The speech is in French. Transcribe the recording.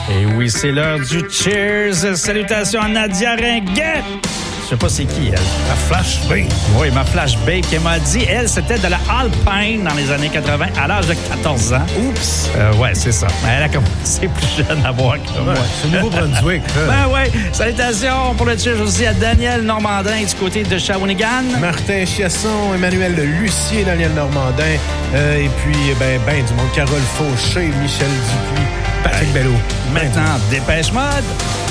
Et oui, c'est l'heure du Cheers. Salutations à Nadia Ringuet. Je sais pas c'est qui, elle. Ma Flash B. Oui, ma Flash B qui m'a dit, elle, c'était de la Alpine dans les années 80 à l'âge de 14 ans. Oups! Ouais, c'est ça. Elle a commencé plus jeune à boire que moi. Ouais, c'est au Nouveau-Brunswick. Ben oui. Salutations pour le Cheers aussi à Daniel Normandin du côté de Shawinigan. Martin Chiasson, Emmanuel Lucier, Daniel Normandin, et puis, ben du monde. Carole Fauché, Michel Dupuis, Patrick Belleau. Maintenant, Dépêche Mode.